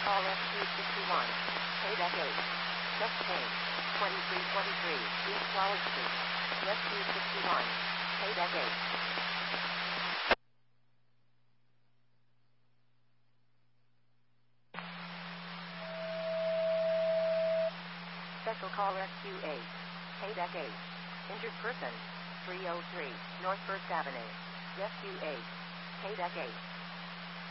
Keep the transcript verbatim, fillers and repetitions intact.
call S Q sixty-one. Payback eight. Chest pain. twenty-three twenty-three. East Wallace Street. S Q sixty-one. Payback eight. Special call S Q eight. Payback eight. Injured person. three oh three. North First Avenue. S Q eight. Payback eight.